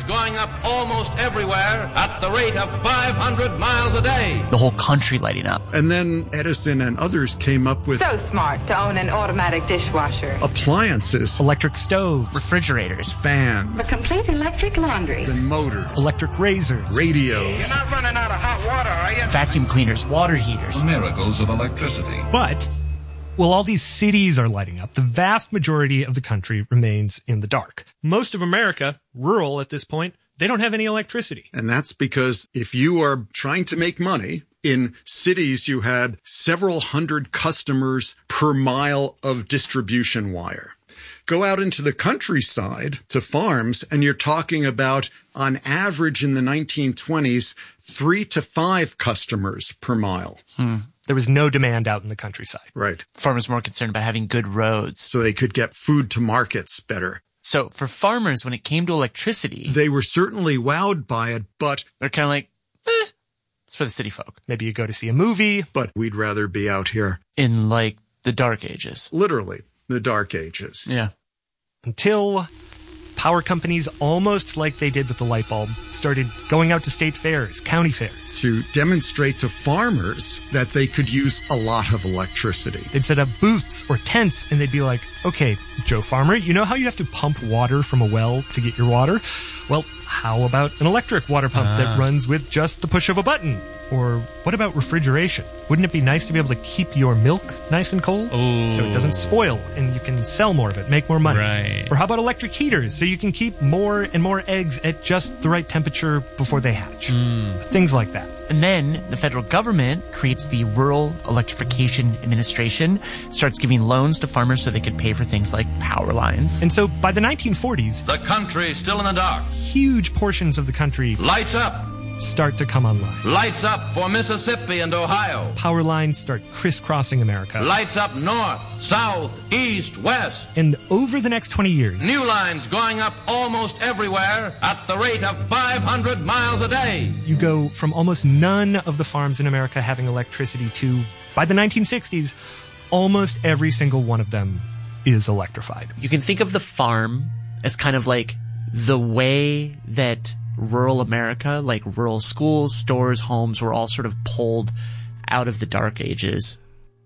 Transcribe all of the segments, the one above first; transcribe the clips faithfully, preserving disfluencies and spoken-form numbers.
going up almost everywhere at the rate of five hundred miles a day. The whole country lighting up. And then Edison and others came up with... So smart to own an automatic dishwasher. Appliances. Electric stoves. Refrigerators. Fans. A complete electric laundry. And motors. Electric razors. Radios. You're not running out of hot water, are you? Vacuum cleaners. Water heaters. The miracles of electricity. But... while all these cities are lighting up, the vast majority of the country remains in the dark. Most of America, rural at this point, they don't have any electricity. And that's because if you are trying to make money, in cities you had several hundred customers per mile of distribution wire. Go out into the countryside to farms, and you're talking about, on average in the nineteen twenties, three to five customers per mile. Hmm. There was no demand out in the countryside. Right. Farmers more concerned about having good roads. So they could get food to markets better. So for farmers, when it came to electricity... they were certainly wowed by it, but... they're kind of like, eh, it's for the city folk. Maybe you go to see a movie. But we'd rather be out here. In, like, the Dark Ages. Literally, the Dark Ages. Yeah. Until power companies, almost like they did with the light bulb, started going out to state fairs, county fairs. To demonstrate to farmers that they could use a lot of electricity. They'd set up booths or tents, and they'd be like, okay, Joe Farmer, you know how you have to pump water from a well to get your water? Well, how about an electric water pump ah. that runs with just the push of a button? Or what about refrigeration? Wouldn't it be nice to be able to keep your milk nice and cold? Ooh. So it doesn't spoil and you can sell more of it, make more money. Right. Or how about electric heaters so you can keep more and more eggs at just the right temperature before they hatch? Mm. Things like that. And then the federal government creates the Rural Electrification Administration, starts giving loans to farmers so they could pay for things like power lines. And so by the nineteen forties, the country is still in the dark. Huge portions of the country lights up. Start to come online. Lights up for Mississippi and Ohio. Power lines start crisscrossing America. Lights up north, south, east, west. And over the next twenty years, new lines going up almost everywhere at the rate of five hundred miles a day. You go from almost none of the farms in America having electricity to, by the nineteen sixties, almost every single one of them is electrified. You can think of the farm as kind of like the way that rural America, like rural schools, stores, homes, were all sort of pulled out of the Dark Ages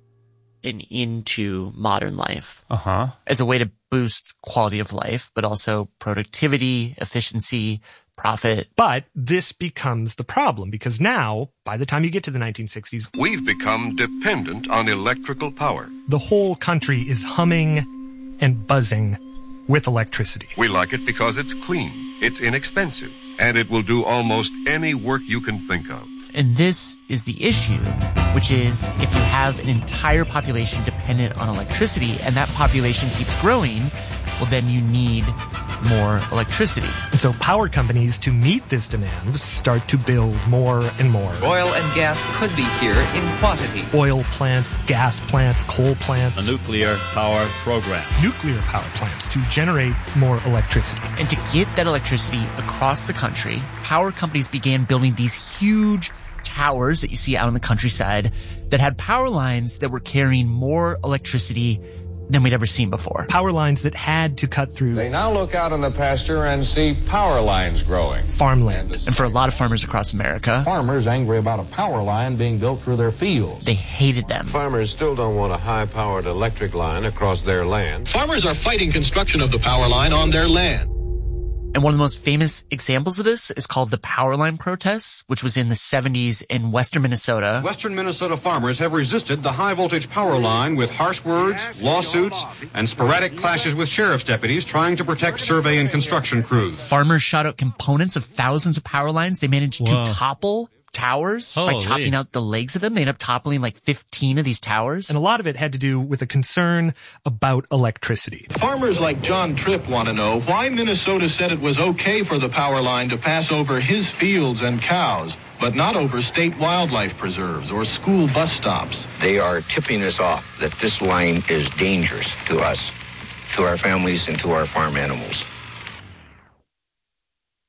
and into modern life. Uh-huh. As a way to boost quality of life, but also productivity, efficiency, profit. But this becomes the problem because now, by the time you get to the nineteen sixties, we've become dependent on electrical power. The whole country is humming and buzzing with electricity. We like it because it's clean, it's inexpensive, and it will do almost any work you can think of. And this is the issue, which is if you have an entire population dependent on electricity and that population keeps growing, well, then you need more electricity. And so power companies, to meet this demand, start to build more and more. Oil and gas could be here in quantity. Oil plants, gas plants, coal plants. A nuclear power program. Nuclear power plants to generate more electricity. And to get that electricity across the country, power companies began building these huge towers that you see out in the countryside that had power lines that were carrying more electricity than we'd ever seen before. Power lines that had to cut through. They now look out in the pasture and see power lines growing. Farmland. And for a lot of farmers across America, farmers angry about a power line being built through their fields. They hated them. Farmers still don't want a high-powered electric line across their land. Farmers are fighting construction of the power line on their land. And one of the most famous examples of this is called the Power Line Protests, which was in the seventies in western Minnesota. Western Minnesota farmers have resisted the high-voltage power line with harsh words, lawsuits, and sporadic clashes with sheriff's deputies trying to protect survey and construction crews. Farmers shot out components of thousands of power lines. They managed Whoa. to topple towers Holy. by chopping out the legs of them. They ended up toppling like fifteen of these towers. And a lot of it had to do with a concern about electricity. Farmers like John Tripp want to know why Minnesota said it was okay for the power line to pass over his fields and cows, but not over state wildlife preserves or school bus stops. They are tipping us off that this line is dangerous to us, to our families, and to our farm animals.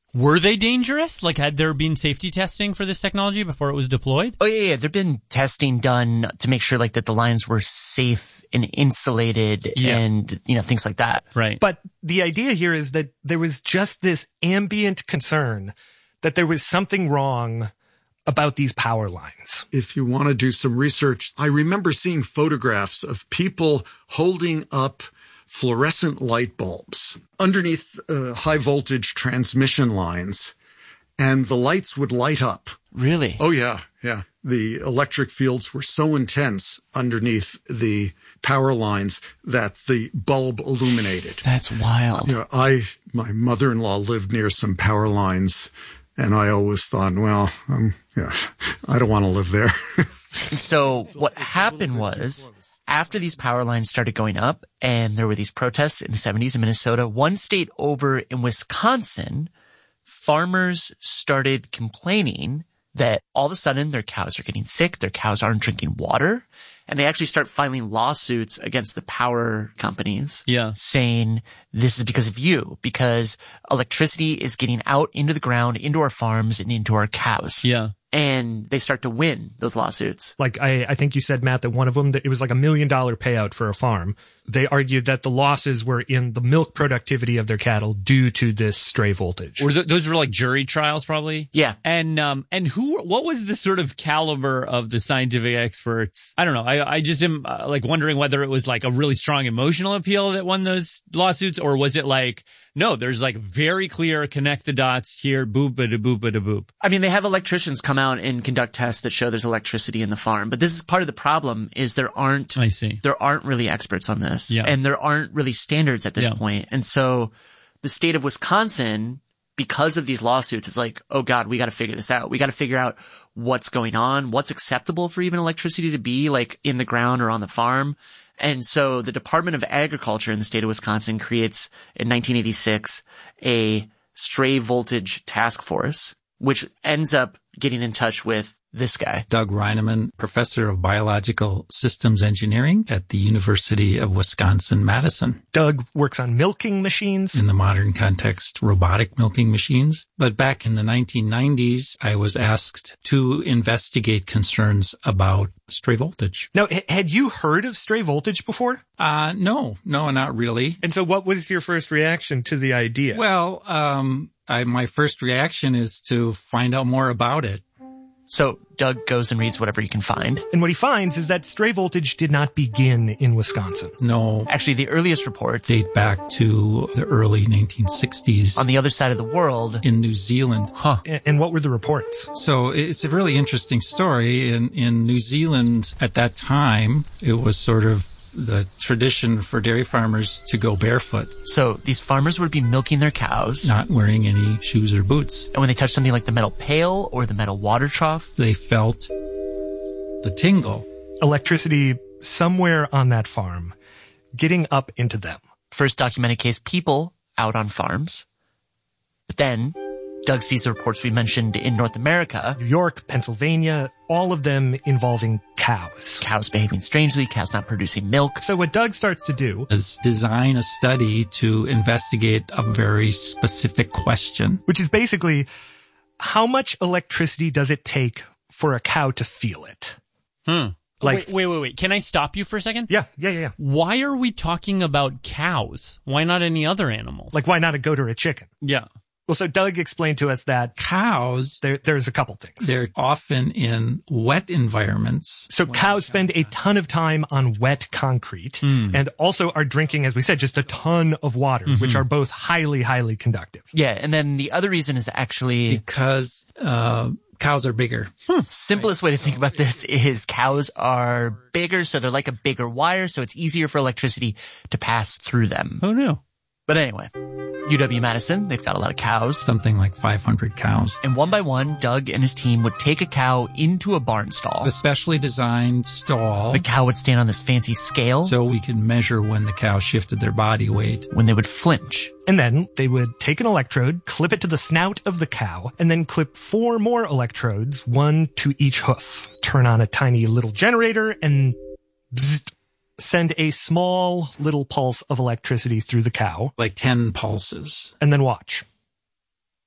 Were they dangerous? Like, had there been safety testing for this technology before it was deployed? Oh, yeah, yeah. There'd been testing done to make sure, like, that the lines were safe and insulated Yeah. and, you know, things like that. Right. But the idea here is that there was just this ambient concern that there was something wrong about these power lines. If you want to do some research, I remember seeing photographs of people holding up fluorescent light bulbs underneath uh, high voltage transmission lines, and the lights would light up. Really? Oh, yeah, yeah. The electric fields were so intense underneath the power lines that the bulb illuminated. That's wild. You know, I, my mother-in-law lived near some power lines, and I always thought, well, um, yeah, I don't want to live there. So what happened was, after these power lines started going up and there were these protests in the seventies in Minnesota, one state over in Wisconsin, farmers started complaining that all of a sudden their cows are getting sick, their cows aren't drinking water, and they actually start filing lawsuits against the power companies, Yeah. saying this is because of you, because electricity is getting out into the ground, into our farms, and into our cows. Yeah. And they start to win those lawsuits. Like I, I think you said, Matt, that one of them, that it was like a million dollar payout for a farm. They argued that the losses were in the milk productivity of their cattle due to this stray voltage. Were th- those were like jury trials, probably? Yeah. And, um, and who, what was the sort of caliber of the scientific experts? I don't know. I, I just am uh, like wondering whether it was like a really strong emotional appeal that won those lawsuits, or was it like, no, there's like very clear connect the dots here, boop a da boop a da boop. I mean, they have electricians come out and conduct tests that show there's electricity in the farm. But this is part of the problem is there aren't, I see. there aren't really experts on this. Yeah. And there aren't really standards at this Yeah. point. And so the state of Wisconsin, because of these lawsuits, is like, oh God, we got to figure this out. We got to figure out what's going on, what's acceptable for even electricity to be like in the ground or on the farm. And so the Department of Agriculture in the state of Wisconsin creates in nineteen eighty-six a stray voltage task force, which ends up getting in touch with this guy. Doug Reineman, professor of biological systems engineering at the University of Wisconsin-Madison. Doug works on milking machines. In the modern context, robotic milking machines. But back in the nineteen nineties, I was asked to investigate concerns about stray voltage. Now, h- had you heard of stray voltage before? Uh, no, no, not really. And so what was your first reaction to the idea? Well, um, I, my first reaction is to find out more about it. So Doug goes and reads whatever he can find. And what he finds is that stray voltage did not begin in Wisconsin. No. Actually, the earliest reports date back to the early nineteen sixties. On the other side of the world. In New Zealand. Huh. And what were the reports? So it's a really interesting story. In, in New Zealand at that time, it was sort of the tradition for dairy farmers to go barefoot. So these farmers would be milking their cows. Not wearing any shoes or boots. And when they touched something like the metal pail or the metal water trough, they felt the tingle. Electricity somewhere on that farm getting up into them. First documented case, people out on farms. But then Doug sees the reports we mentioned in North America. New York, Pennsylvania, all of them involving cows. Cows behaving strangely, cows not producing milk. So what Doug starts to do is design a study to investigate a very specific question. Which is basically, how much electricity does it take for a cow to feel it? Hmm. Like, wait, wait, wait, wait. Can I stop you for a second? Yeah, yeah, yeah, yeah. Why are we talking about cows? Why not any other animals? Like, why not a goat or a chicken? Yeah. Well, so Doug explained to us that cows, there, there's a couple things. They're often in wet environments. So cows spend a ton of time on wet concrete mm. and also are drinking, as we said, just a ton of water, mm-hmm. which are both highly, highly conductive. Yeah. And then the other reason is actually because, uh, cows are bigger. Hmm. Simplest way to think about this is cows are bigger, so they're like a bigger wire, so it's easier for electricity to pass through them. Oh, no. But anyway, U W-Madison, they've got a lot of cows. Something like five hundred cows. And one by one, Doug and his team would take a cow into a barn stall. A specially designed stall. The cow would stand on this fancy scale. So we could measure when the cow shifted their body weight. When they would flinch. And then they would take an electrode, clip it to the snout of the cow, and then clip four more electrodes, one to each hoof. Turn on a tiny little generator and bzzzt, send a small little pulse of electricity through the cow. Like ten pulses. And then watch.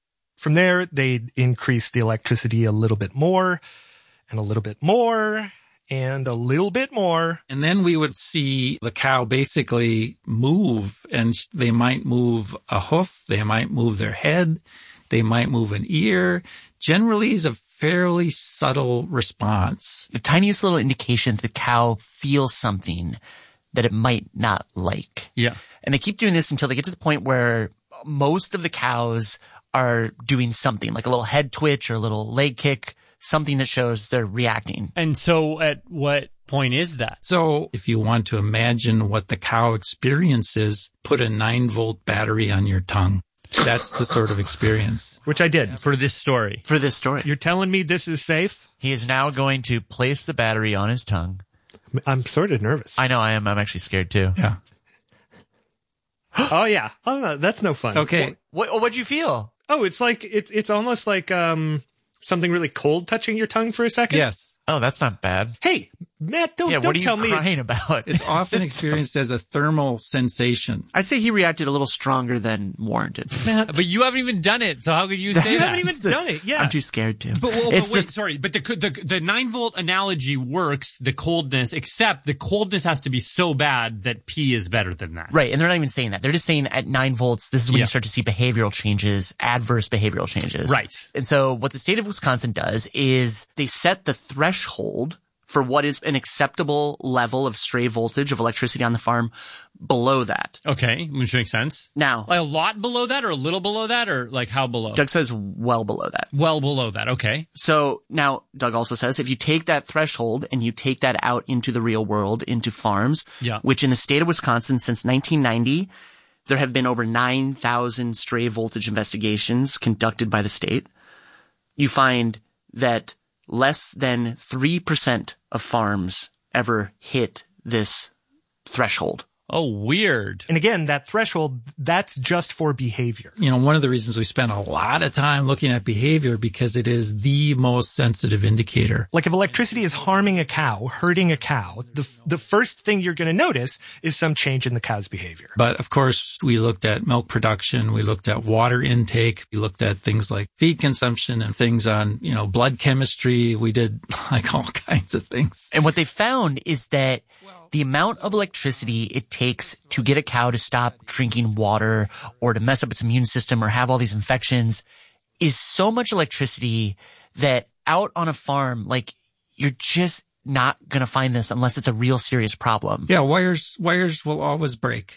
From there, they'd increase the electricity a little bit more and a little bit more and a little bit more. And then we would see the cow basically move, and they might move a hoof, they might move their head, they might move an ear. Generally, is a fairly subtle response. The tiniest little indication that the cow feels something that it might not like. Yeah. And they keep doing this until they get to the point where most of the cows are doing something, like a little head twitch or a little leg kick, something that shows they're reacting. And so at what point is that? So if you want to imagine what the cow experiences, put a nine volt battery on your tongue. That's the sort of experience. Which I did. For this story. For this story. You're telling me this is safe? He is now going to place the battery on his tongue. I'm sort of nervous. I know I am. I'm actually scared too. Yeah. Oh yeah. Oh no, that's no fun. Okay. What, what, what'd you feel? Oh, it's like, it's, it's almost like, um, something really cold touching your tongue for a second. Yes. Oh, that's not bad. Hey, Matt, don't, yeah, don't what are you tell me. crying about? It's often experienced as a thermal sensation. I'd say he reacted a little stronger than warranted. Matt, But you haven't even done it, so how could you say you that? haven't even done it. Yeah. I'm too scared to. But, well, It's but wait, the- sorry, but the, the the nine volt analogy works, the coldness, except the coldness has to be so bad that P is better than that. Right, and they're not even saying that. They're just saying at nine volts, this is when Yeah. you start to see behavioral changes, adverse behavioral changes. Right. And so what the state of Wisconsin does is they set the threshold for what is an acceptable level of stray voltage of electricity on the farm below that. Okay, which makes sense. Now, Like a lot below that or a little below that or like how below? Doug says well below that. Well below that, okay. So now Doug also says if you take that threshold and you take that out into the real world, into farms, Yeah. which in the state of Wisconsin since nineteen ninety, there have been over nine thousand stray voltage investigations conducted by the state. You find that less than three percent of farms ever hit this threshold. Oh, weird. And again, that threshold, that's just for behavior. You know, one of the reasons we spend a lot of time looking at behavior because it is the most sensitive indicator. Like if electricity is harming a cow, hurting a cow, the the first thing you're going to notice is some change in the cow's behavior. But of course, we looked at milk production, we looked at water intake, we looked at things like feed consumption and things on, you know, blood chemistry. We did like all kinds of things. And what they found is that the amount of electricity it takes to get a cow to stop drinking water or to mess up its immune system or have all these infections is so much electricity that out on a farm, like, you're just not going to find this unless it's a real serious problem. Yeah, wires, wires will always break.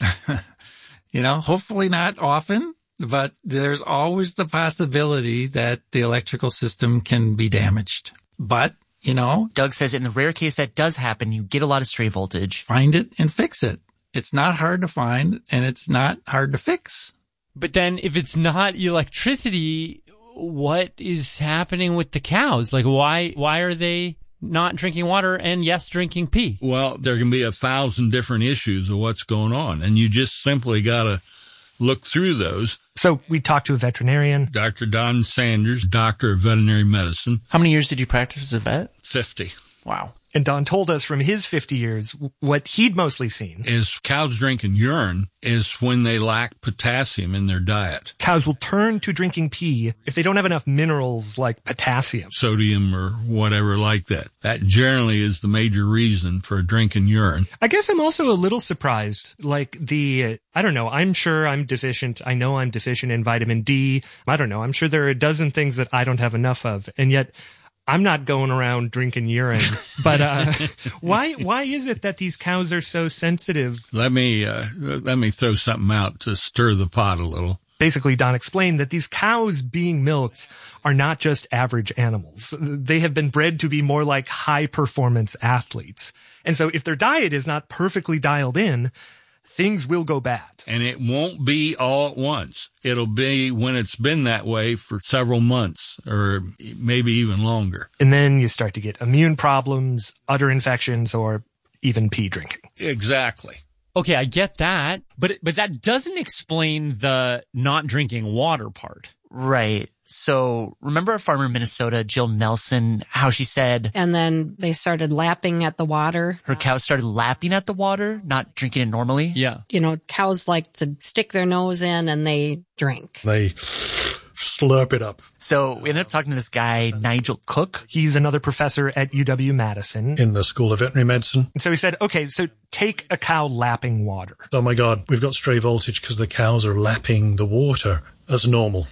You know, hopefully not often, but there's always the possibility that the electrical system can be damaged. But, you know, Doug says in the rare case that does happen, you get a lot of stray voltage. Find it and fix it. It's not hard to find and it's not hard to fix. But then if it's not electricity, what is happening with the cows? Like why why are they not drinking water and yes, drinking pee? Well, there can be a thousand different issues of what's going on, and you just simply got to look through those. So we talked to a veterinarian. Doctor Don Sanders, doctor of veterinary medicine. How many years did you practice as a vet? fifty. Wow. And Don told us from his fifty years, what he'd mostly seen is cows drinking urine is when they lack potassium in their diet. Cows will turn to drinking pee if they don't have enough minerals like potassium. Sodium or whatever like that. That generally is the major reason for drinking urine. I guess I'm also a little surprised, like the, I don't know, I'm sure I'm deficient. I know I'm deficient in vitamin D. I don't know. I'm sure there are a dozen things that I don't have enough of. And yet I'm not going around drinking urine, but, uh, why, why is it that these cows are so sensitive? Let me, uh, let me throw something out to stir the pot a little. Basically, Don explained that these cows being milked are not just average animals. They have been bred to be more like high performance athletes. And so if their diet is not perfectly dialed in, things will go bad. And it won't be all at once. It'll be when it's been that way for several months or maybe even longer. And then you start to get immune problems, udder infections, or even pee drinking. Exactly. Okay, I get that, but but that doesn't explain the not drinking water part. Right. So remember a farmer in Minnesota, Jill Nelson, how she said, and then they started lapping at the water. Her cows started lapping at the water, not drinking it normally. Yeah. You know, cows like to stick their nose in and they drink. They slurp it up. So we ended up talking to this guy, Nigel Cook. He's another professor at U W Madison. In the School of Veterinary Medicine. And so he said, okay, so take a cow lapping water. Oh my God, we've got stray voltage because the cows are lapping the water. That's normal.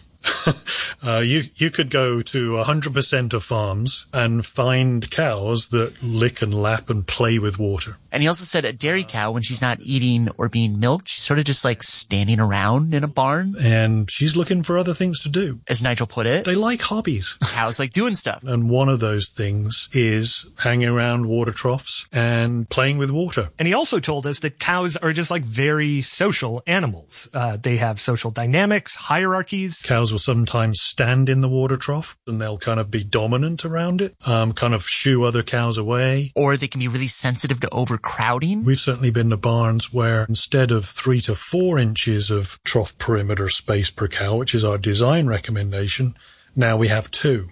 uh, you you could go to one hundred percent of farms and find cows that lick and lap and play with water. And he also said a dairy cow, when she's not eating or being milked, she's sort of just like standing around in a barn. And she's looking for other things to do. As Nigel put it. They like hobbies. Cows like doing stuff. And one of those things is hanging around water troughs and playing with water. And he also told us that cows are just like very social animals. Uh, they have social dynamics, hierarchies. Cows will sometimes stand in the water trough and they'll kind of be dominant around it, um, kind of shoo other cows away. Or they can be really sensitive to overcrowding. We've certainly been to barns where instead of three to four inches of trough perimeter space per cow, which is our design recommendation, now we have two.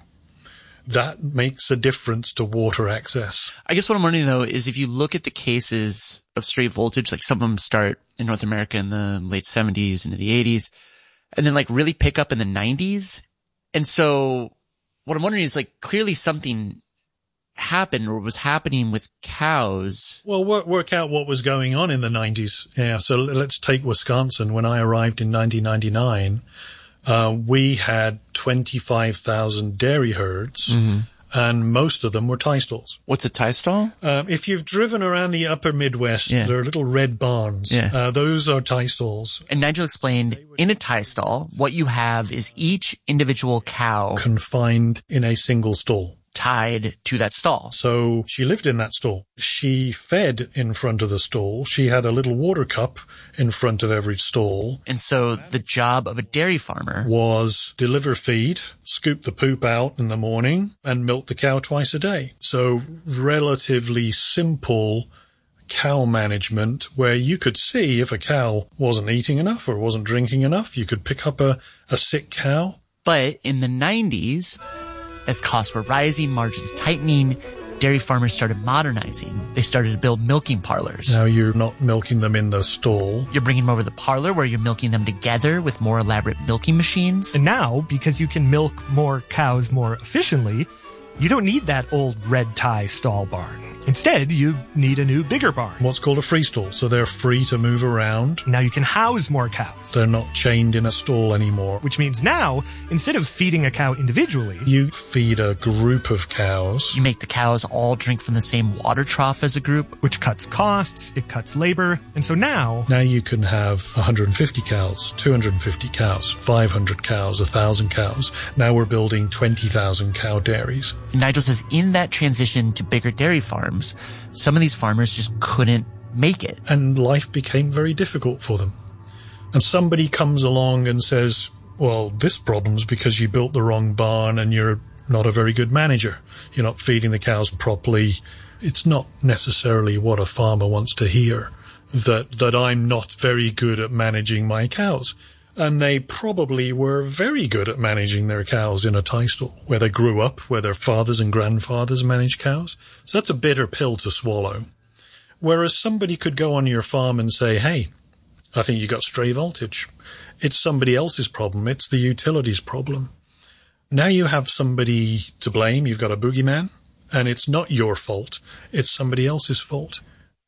That makes a difference to water access. I guess what I'm wondering, though, is if you look at the cases of stray voltage, like some of them start in North America in the late seventies into the eighties, and then like really pick up in the nineties. And so what I'm wondering is like clearly something happened or was happening with cows. Well, work, work out what was going on in the nineties. Yeah. So let's take Wisconsin. When I arrived in nineteen ninety-nine, uh, we had twenty-five thousand dairy herds. Mm-hmm. And most of them were tie stalls. What's a tie stall? Um, if you've driven around the upper Midwest, yeah. there are little red barns. Yeah. Uh, those are tie stalls. And Nigel explained, in a tie stall, what you have is each individual cow confined in a single stall. Tied to that stall. So she lived in that stall. She fed in front of the stall. She had a little water cup in front of every stall. And so the job of a dairy farmer was deliver feed, scoop the poop out in the morning, and milk the cow twice a day. So relatively simple cow management where you could see if a cow wasn't eating enough or wasn't drinking enough. You could pick up a, a sick cow. But in the nineties, as costs were rising, margins tightening, dairy farmers started modernizing. They started to build milking parlors. Now you're not milking them in the stall. You're bringing them over to the parlor where you're milking them together with more elaborate milking machines. And now, because you can milk more cows more efficiently, you don't need that old red tie stall barn. Instead, you need a new, bigger barn. What's called a free stall. So they're free to move around. Now you can house more cows. They're not chained in a stall anymore. Which means now, instead of feeding a cow individually, you feed a group of cows. You make the cows all drink from the same water trough as a group. Which cuts costs, it cuts labor. And so now... Now you can have one hundred fifty cows, two hundred fifty cows, five hundred cows, one thousand cows. Now we're building twenty thousand cow dairies. Nigel says in that transition to bigger dairy farms, some of these farmers just couldn't make it. And life became very difficult for them. And somebody comes along and says, well, this problem's because you built the wrong barn and you're not a very good manager. You're not feeding the cows properly. It's not necessarily what a farmer wants to hear, that, that I'm not very good at managing my cows. And they probably were very good at managing their cows in a tie stall, where they grew up, where their fathers and grandfathers managed cows. So that's a bitter pill to swallow. Whereas somebody could go on your farm and say, hey, I think you got stray voltage. It's somebody else's problem. It's the utilities problem. Now you have somebody to blame. You've got a boogeyman, and it's not your fault. It's somebody else's fault.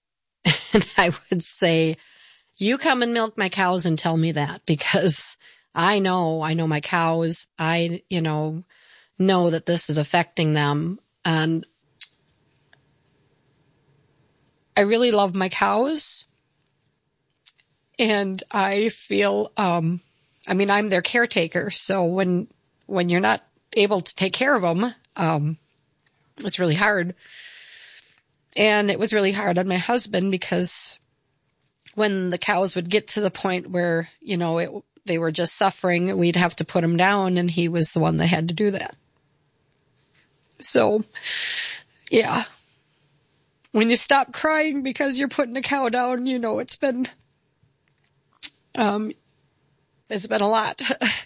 And I would say, you come and milk my cows and tell me that, because I know, I know my cows. I, you know, know that this is affecting them. And I really love my cows. And I feel, um, I mean, I'm their caretaker. So when, when you're not able to take care of them, um, it's really hard. And it was really hard on my husband because when the cows would get to the point where, you know, it, they were just suffering, we'd have to put them down, and he was the one that had to do that. So, yeah. When you stop crying because you're putting a cow down, you know, it's been, um, it's been a lot.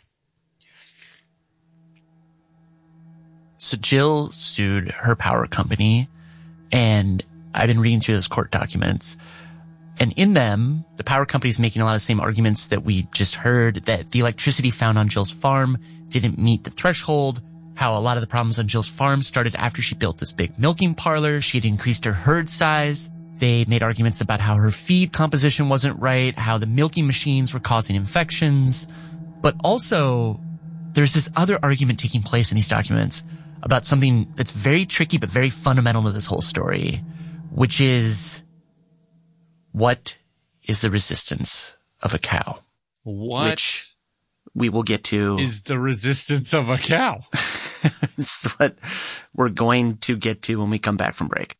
So Jill sued her power company, and I've been reading through those court documents. And in them, the power company is making a lot of the same arguments that we just heard, that the electricity found on Jill's farm didn't meet the threshold, how a lot of the problems on Jill's farm started after she built this big milking parlor. She had increased her herd size. They made arguments about how her feed composition wasn't right, how the milking machines were causing infections. But also, there's this other argument taking place in these documents about something that's very tricky but very fundamental to this whole story, which is, what is the resistance of a cow? What Which we will get to. Is the resistance of a cow? This is what we're going to get to when we come back from break.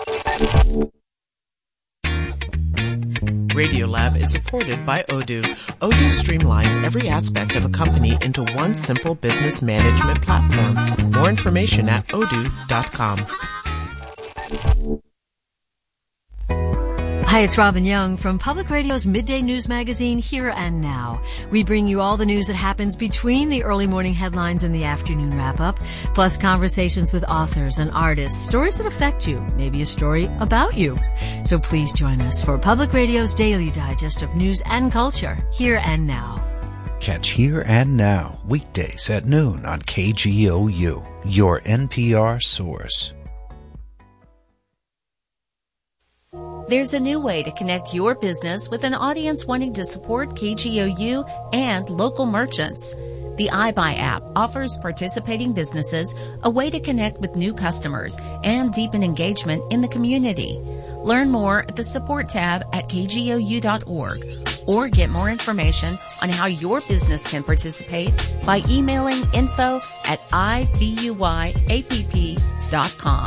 Radiolab is supported by Odoo. Odoo streamlines every aspect of a company into one simple business management platform. More information at odoo dot com. Hi, it's Robin Young from Public Radio's Midday News Magazine, Here and Now. We bring you all the news that happens between the early morning headlines and the afternoon wrap-up, plus conversations with authors and artists, stories that affect you, maybe a story about you. So please join us for Public Radio's daily digest of news and culture, Here and Now. Catch Here and Now weekdays at noon on K G O U, your N P R source. There's a new way to connect your business with an audience wanting to support K G O U and local merchants. The iBuy app offers participating businesses a way to connect with new customers and deepen engagement in the community. Learn more at the support tab at k g o u dot org or get more information on how your business can participate by emailing info at i b u y a p p dot com.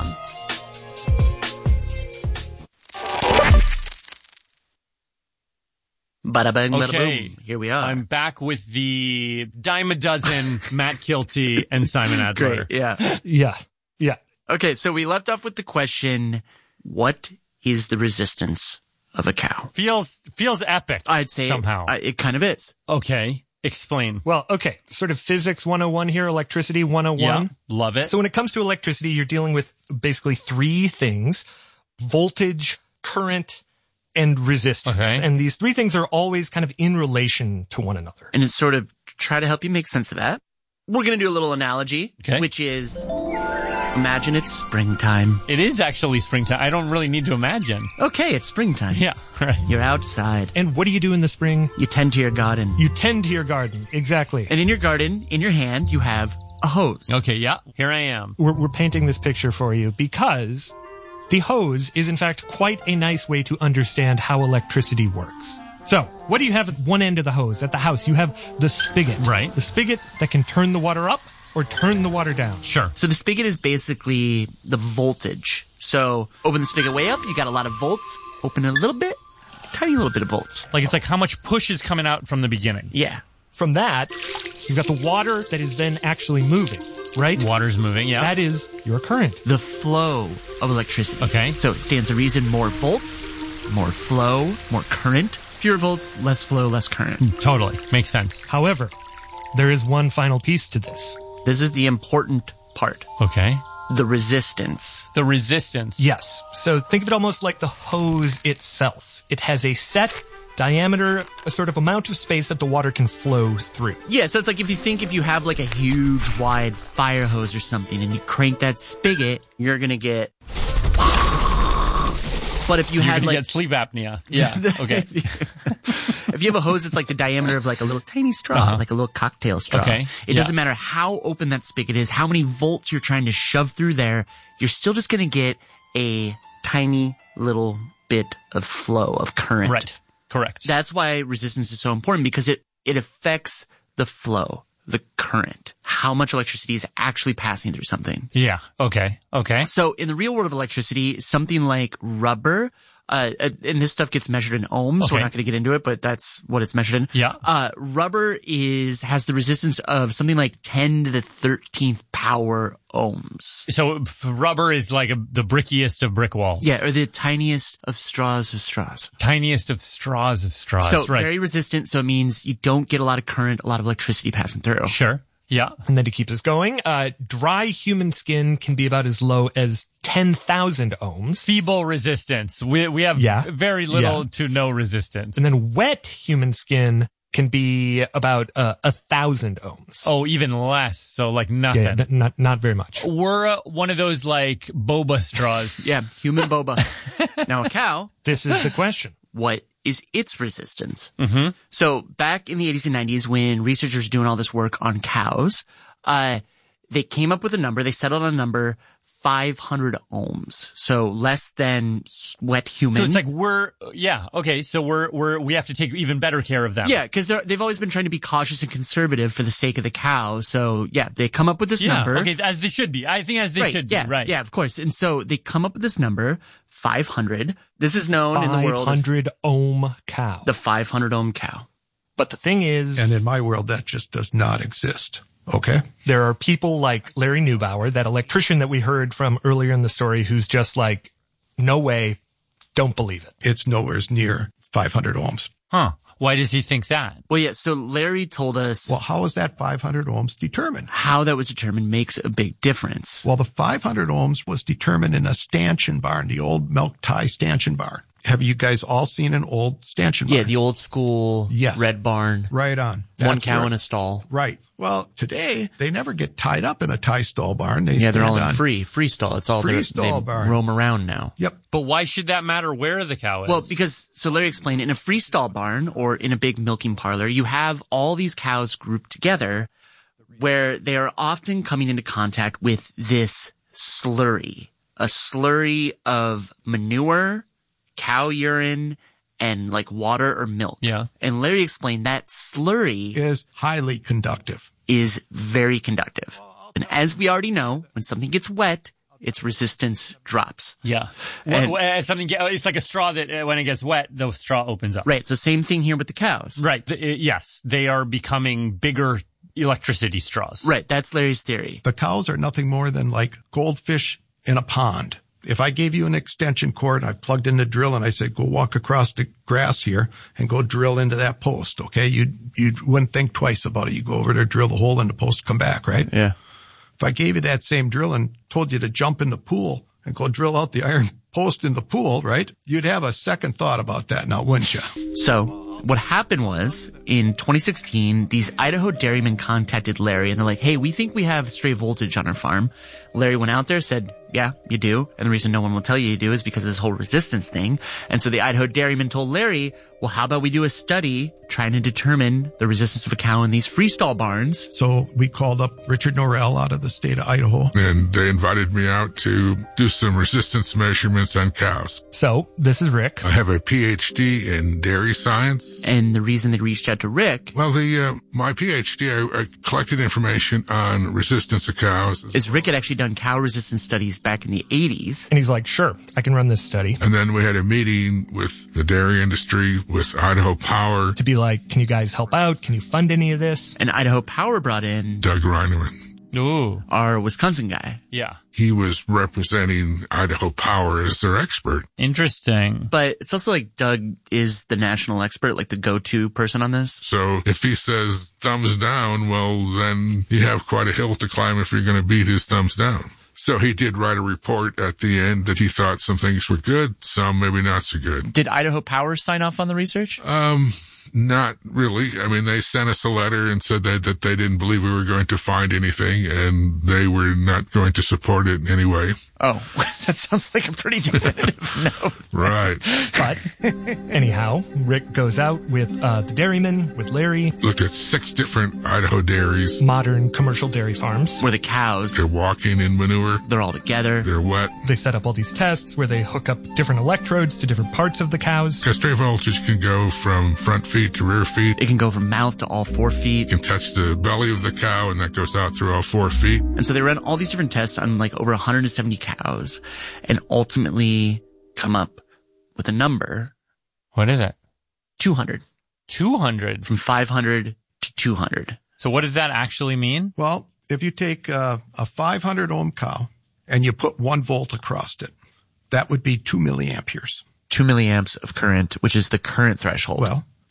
Bada bang, bada Okay, boom. Here we are. I'm back with the dime a dozen Matt Kilty and Simon Adler. Great, yeah. Yeah, yeah. Okay, so we left off with the question, what is the resistance of a cow? Feels feels epic. I'd say somehow it, it kind of is. Okay, explain. Well, okay, sort of physics one oh one here, electricity one oh one. Yeah, love it. So when it comes to electricity, you're dealing with basically three things: voltage, current, and resistance. Okay. And these three things are always kind of in relation to one another. And it's sort of try to help you make sense of that. We're going to do a little analogy, okay. which is, imagine it's springtime. It is actually springtime. I don't really need to imagine. Okay, it's springtime. Yeah, right. You're outside. And what do you do in the spring? You tend to your garden. You tend to your garden, exactly. And in your garden, in your hand, you have a hose. Okay, yeah, here I am. We're, we're painting this picture for you because the hose is, in fact, quite a nice way to understand how electricity works. So, what do you have at one end of the hose? At the house, you have the spigot. Right. The spigot that can turn the water up or turn the water down. Sure. So the spigot is basically the voltage. So, open the spigot way up, you got a lot of volts. Open it a little bit, tiny little bit of volts. Like, it's like how much push is coming out from the beginning. Yeah. From that, you've got the water that is then actually moving, right? Water's moving, yeah. That is your current. The flow of electricity. Okay. So it stands to reason more volts, more flow, more current. Fewer volts, less flow, less current. Totally. Makes sense. However, there is one final piece to this. This is the important part. Okay. The resistance. The resistance. Yes. So think of it almost like the hose itself. It has a set diameter, a sort of amount of space that the water can flow through. Yeah, so it's like if you think if you have like a huge wide fire hose or something and you crank that spigot, you're going to get... But if you You're had gonna like... get sleep apnea. Yeah, okay. if, you, if you have a hose that's like the diameter of like a little tiny straw, uh-huh. like a little cocktail straw, okay. it yeah. doesn't matter how open that spigot is, how many volts you're trying to shove through there, you're still just going to get a tiny little bit of flow of current. Right. Correct. That's why resistance is so important, because it, it affects the flow, the current, how much electricity is actually passing through something. Yeah. Okay. Okay. So in the real world of electricity, something like rubber, uh, and this stuff gets measured in ohms, okay. so we're not going to get into it, but that's what it's measured in. Yeah. Uh, rubber is, has the resistance of something like ten to the thirteenth power ohms. So rubber is like a, the brickiest of brick walls. Yeah, or the tiniest of straws of straws. Tiniest of straws of straws. So right. very resistant, so it means you don't get a lot of current, a lot of electricity passing through. Sure. Yeah. And then to keep this going, uh, dry human skin can be about as low as ten thousand ohms. Feeble resistance. We we have yeah. very little yeah. to no resistance. And then wet human skin can be about uh, a thousand ohms. Oh, even less. So like nothing. Yeah, n- not not very much. We're uh, one of those like boba straws. Yeah, human boba. Now a cow. This is the question. What is its resistance? Mm-hmm. So back in the eighties and nineties, when researchers were doing all this work on cows, uh, they came up with a number. They settled on a number five hundred ohms. So less than wet human. So it's like we're, yeah, okay. So we're, we're, we have to take even better care of them. Yeah, because they've always been trying to be cautious and conservative for the sake of the cow. So yeah, they come up with this yeah, number. Okay, as they should be. I think as they right, should yeah, be, right. Yeah, of course. And so they come up with this number, five hundred. This is known in the world as five hundred ohm cow. the five hundred ohm cow. But the thing is, and in my world, that just does not exist. Okay. There are people like Larry Neubauer, that electrician that we heard from earlier in the story, who's just like, no way, don't believe it. It's nowhere near five hundred ohms. Huh. Why does he think that? Well, yeah, so Larry told us... Well, how is that five hundred ohms determined? How that was determined makes a big difference. Well, the five hundred ohms was determined in a stanchion barn, the old milk tie stanchion barn. Have you guys all seen an old stanchion barn? Yeah, the old school yes. red barn. Right on. That's One cow where, in a stall. Right. Well, today, they never get tied up in a tie stall barn. They yeah, they're all in on free, free stall. It's all free they stall barn. roam around now. Yep. But why should that matter where the cow is? Well, because, so Larry explained, in a free stall barn or in a big milking parlor, you have all these cows grouped together where they are often coming into contact with this slurry, a slurry of manure, cow urine, and like water or milk. Yeah. And Larry explained that slurry is highly conductive. Is very conductive. And as we already know, when something gets wet, its resistance drops. Yeah. And, well, something, it's like a straw that uh, when it gets wet, the straw opens up. Right. So same thing here with the cows. Right. The, it, yes. They are becoming bigger electricity straws. Right. That's Larry's theory. The cows are nothing more than like goldfish in a pond. If I gave you an extension cord, I plugged in the drill and I said, go walk across the grass here and go drill into that post. Okay. You, you wouldn't think twice about it. You go over there, drill the hole in the post, come back, right? Yeah. If I gave you that same drill and told you to jump in the pool and go drill out the iron post in the pool, right? You'd have a second thought about that now, wouldn't you? So what happened was in twenty sixteen, these Idaho dairymen contacted Larry and they're like, hey, we think we have stray voltage on our farm. Larry went out there, said, yeah, you do. And the reason no one will tell you you do is because of this whole resistance thing. And so the Idaho dairyman told Larry, well, how about we do a study trying to determine the resistance of a cow in these freestall barns? So we called up Richard Norrell out of the state of Idaho. And they invited me out to do some resistance measurements on cows. So this is Rick. I have a P H D in dairy science. And the reason they reached out to Rick. Well, the, uh, my P H D, I, I collected information on resistance of cows. Is Rick had actually done cow resistance studies back in the eighties. And he's like, sure, I can run this study. And then we had a meeting with the dairy industry, with Idaho Power. To be like, can you guys help out? Can you fund any of this? And Idaho Power brought in Doug Reineman. Ooh. Our Wisconsin guy. Yeah. He was representing Idaho Power as their expert. Interesting. But it's also like Doug is the national expert, like the go-to person on this. So if he says thumbs down, well, then you have quite a hill to climb if you're going to beat his thumbs down. So he did write a report at the end that he thought some things were good, some maybe not so good. Did Idaho Power sign off on the research? Um, not really. I mean, they sent us a letter and said that, that they didn't believe we were going to find anything and they were not going to support it anyway. Oh, that sounds like a pretty definitive no. Right. But anyhow, Rick goes out with uh, the dairyman, with Larry. Looked at six different Idaho dairies. Modern commercial dairy farms. Where the cows. They're walking in manure. They're all together. They're wet. They set up all these tests where they hook up different electrodes to different parts of the cows. Because stray voltage can go from front feet to rear feet. It can go from mouth to all four feet. You can touch the belly of the cow and that goes out through all four feet. And so they ran all these different tests on like over one hundred seventy cows and ultimately come up with a number. What is it? two hundred. two hundred? From five hundred to two hundred. So what does that actually mean? Well, if you take uh, a five hundred ohm cow and you put one volt across it, that would be two milliamperes. Two milliamps of current, which is the current threshold. Well,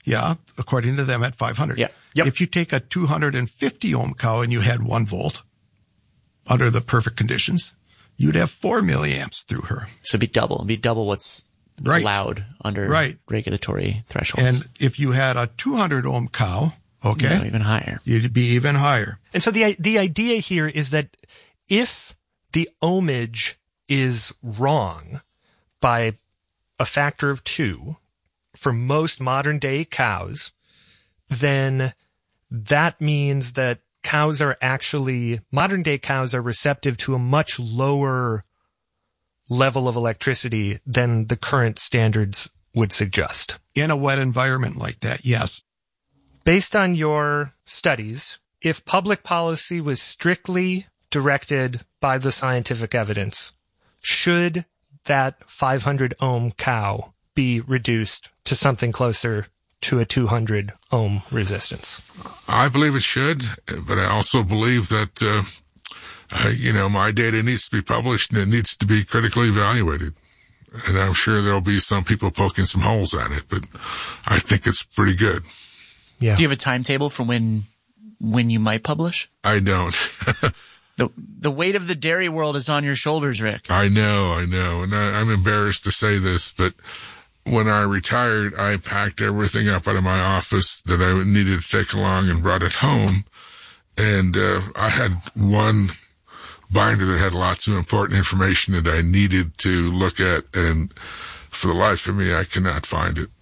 Yeah, according to them at five hundred. Yeah. Yep. If you take a two hundred fifty ohm cow and you had one volt under the perfect conditions, you'd have four milliamps through her. So it'd be double. It'd be double what's right. allowed under right. regulatory thresholds. And if you had a two hundred ohm cow, okay, no, even higher. You'd be even higher. And so the the idea here is that if the ohmage is wrong by a factor of two for most modern day cows, then that means that cows are actually, modern day cows are receptive to a much lower level of electricity than the current standards would suggest. In a wet environment like that, yes. Based on your studies, if public policy was strictly directed by the scientific evidence, should that five hundred ohm cow be reduced to something closer to a two hundred ohm resistance? I believe it should, but I also believe that, uh, uh, you know, my data needs to be published and it needs to be critically evaluated. And I'm sure there'll be some people poking some holes at it, but I think it's pretty good. Yeah. Do you have a timetable for when, when you might publish? I don't. The the weight of the dairy world is on your shoulders, Rick. I know, I know. And I, I'm embarrassed to say this, but when I retired, I packed everything up out of my office that I needed to take along and brought it home. And uh, I had one binder that had lots of important information that I needed to look at. And for the life of me, I cannot find it.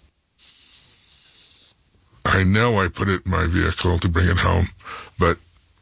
I know I put it in my vehicle to bring it home, but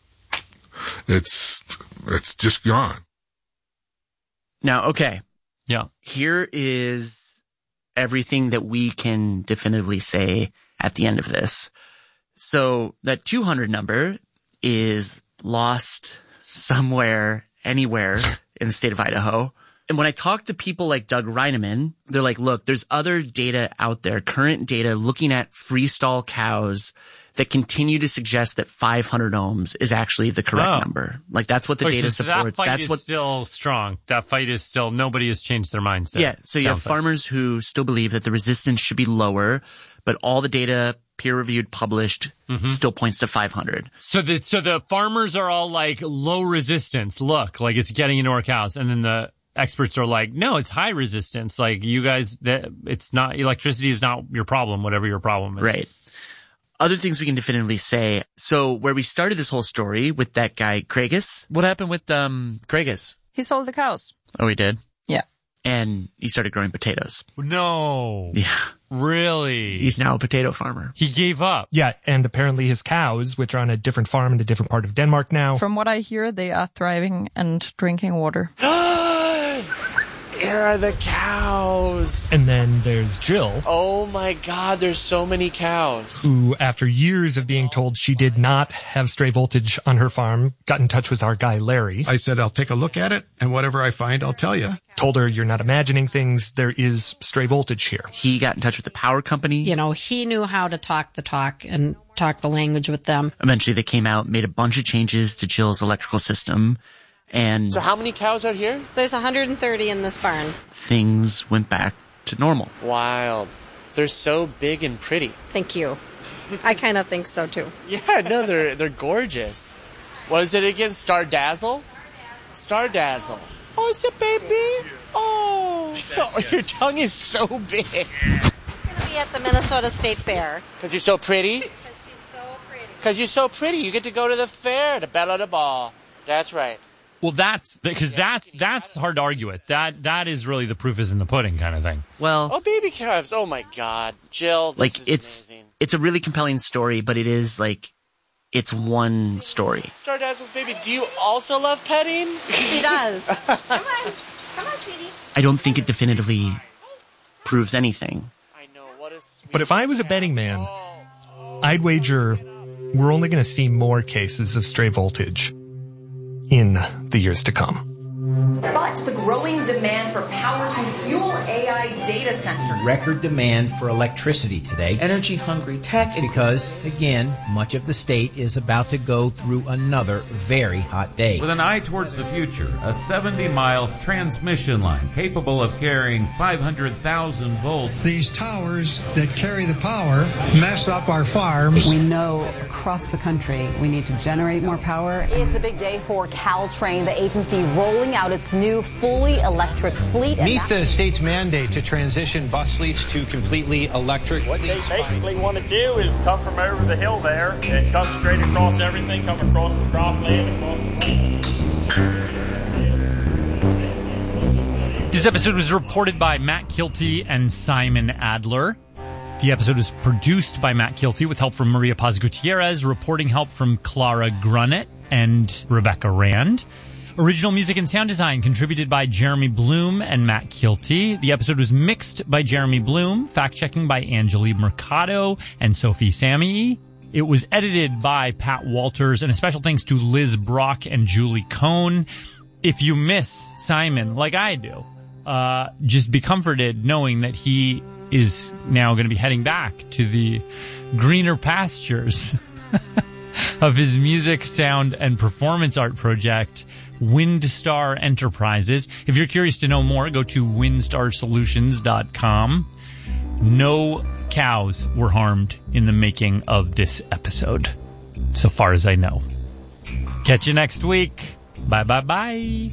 it's it's just gone. Now, okay. Yeah. Here is everything that we can definitively say at the end of this. So that two hundred number is lost somewhere, anywhere in the state of Idaho. And when I talk to people like Doug Reineman, they're like, look, there's other data out there, current data looking at freestall cows that continue to suggest that five hundred ohms is actually the correct oh. number. Like that's what the oh, data so supports. That fight that's is what still strong. That fight is still, nobody has changed their minds there. Yeah. So you have like. farmers who still believe that the resistance should be lower, but all the data peer reviewed, published mm-hmm. still points to five hundred. So the, so the farmers are all like low resistance. Look, like it's getting into our cows. And then the experts are like, no, it's high resistance. Like you guys, that it's not, electricity is not your problem, whatever your problem is. Right. Other things we can definitively say. So where we started this whole story with that guy, Craigus, what happened with, um, Craigus? He sold the cows. Oh, he did? Yeah. And he started growing potatoes. No. Yeah. Really? He's now a potato farmer. He gave up. Yeah. And apparently his cows, which are on a different farm in a different part of Denmark now. From what I hear, they are thriving and drinking water. Here are the cows. And then there's Jill. Oh my God, there's so many cows. Who, after years of being told she did not have stray voltage on her farm, got in touch with our guy, Larry. I said, I'll take a look at it, and whatever I find, I'll tell you. Told her, you're not imagining things. There is stray voltage here. He got in touch with the power company. You know, he knew how to talk the talk and talk the language with them. Eventually they came out, made a bunch of changes to Jill's electrical system. And so how many cows out here? There's one hundred thirty in this barn. Things went back to normal. Wild. They're so big and pretty. Thank you. I kind of think so too. Yeah, no, they're they're gorgeous. What is it again? Star Dazzle? Star Dazzle. Oh, is it baby? Oh. oh, your tongue is so big. It's gonna be at the Minnesota State Fair. Because you're so pretty? Because she's so pretty. Because you're so pretty. You get to go to the fair to bet on a ball. That's right. Well, that's because that's that's hard to argue with. That that is really the proof is in the pudding kind of thing. Well, oh, baby calves! Oh my God, Jill, this like is it's amazing. It's a really compelling story, but it is like it's one story. Star Dazzle's baby. Do you also love petting? She does. Come on, come on, sweetie. I don't think it definitively proves anything. I know what a sweet. But if I was a betting man, oh. I'd wager we're only going to see more cases of stray voltage in the years to come. but the growing demand for power to fuel A I data centers. Record demand for electricity today. Energy-hungry tech because, again, much of the state is about to go through another very hot day. With an eye towards the future, a seventy-mile transmission line capable of carrying five hundred thousand volts. These towers that carry the power mess up our farms. We know across the country we need to generate more power. It's a big day for Caltrain, the agency rolling out its new fully electric fleet. Meet the state's mandate to transition bus fleets to completely electric what fleets. What they basically want to do is come from over the hill there and come straight across everything, come across the cropland, across the land. This episode was reported by Matt Kilty and Simon Adler. The episode was produced by Matt Kilty with help from Maria Paz Gutierrez, reporting help from Clara Grunnett and Rebecca Rand. Original music and sound design contributed by Jeremy Bloom and Matt Kilty. The episode was mixed by Jeremy Bloom, fact-checking by Angeli Mercado and Sophie Samii. It was edited by Pat Walters, and a special thanks to Liz Brock and Julie Cohn. If you miss Simon, like I do, uh, just be comforted knowing that he is now going to be heading back to the greener pastures of his music, sound, and performance art project, Windstar Enterprises. If you're curious to know more, go to windstar solutions dot com. No cows were harmed in the making of this episode, so far as I know. Catch you next week. Bye, bye, bye.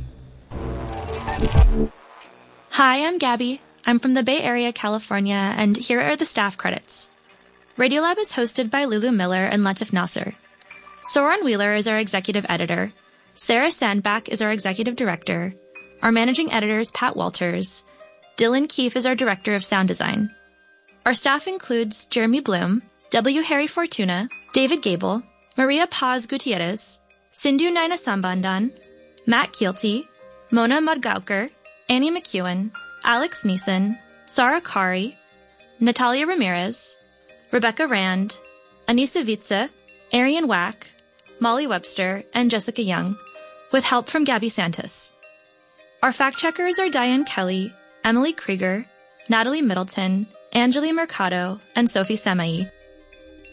Hi, I'm Gabby. I'm from the Bay Area, California, and here are the staff credits. Radiolab is hosted by Lulu Miller and Latif Nasser. Soren Wheeler is our executive editor. Sarah Sandbach is our executive director. Our managing editor is Pat Walters. Dylan Keefe is our director of sound design. Our staff includes Jeremy Bloom, W. Harry Fortuna, David Gable, Maria Paz Gutierrez, Sindhu Naina Sambandan, Matt Kielty, Mona Mudgaukar, Annie McEwen, Alex Neeson, Sarah Kari, Natalia Ramirez, Rebecca Rand, Anissa Vitsa, Arian Wack, Molly Webster, and Jessica Young, with help from Gabby Santos. Our fact-checkers are Diane Kelly, Emily Krieger, Natalie Middleton, Angeli Mercado, and Sophie Samai.